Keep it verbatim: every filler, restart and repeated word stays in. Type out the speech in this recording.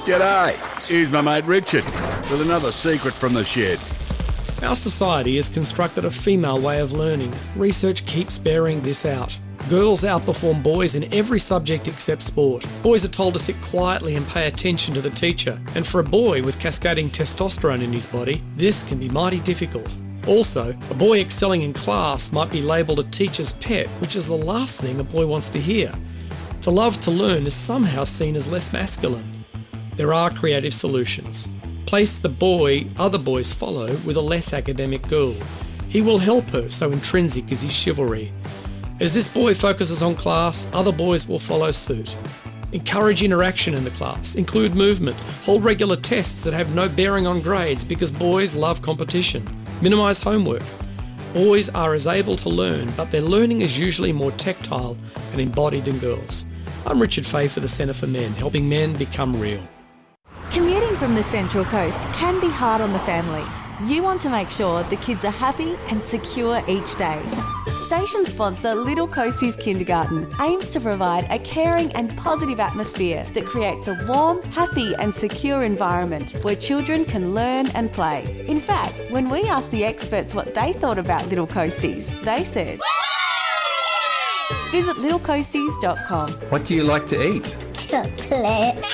G'day, here's my mate Richard with another secret from the shed. Our society has constructed a female way of learning. Research keeps bearing this out. Girls outperform boys in every subject except sport. Boys are told to sit quietly and pay attention to the teacher, and for a boy with cascading testosterone in his body, this can be mighty difficult. Also, a boy excelling in class might be labelled a teacher's pet, which is the last thing a boy wants to hear. To love to learn is somehow seen as less masculine. There are creative solutions. Place the boy other boys follow with a less academic girl. He will help her, so intrinsic is his chivalry. As this boy focuses on class, other boys will follow suit. Encourage interaction in the class, include movement, hold regular tests that have no bearing on grades because boys love competition. Minimise homework. Boys are as able to learn, but their learning is usually more tactile and embodied than girls. I'm Richard Fay for the Centre for Men, helping men become real. Commuting from the Central Coast can be hard on the family. You want to make sure the kids are happy and secure each day. Station sponsor Little Coasties Kindergarten aims to provide a caring and positive atmosphere that creates a warm, happy and secure environment where children can learn and play. In fact, when we asked the experts what they thought about Little Coasties, they said, visit little coasties dot com. What do you like to eat? Chocolate.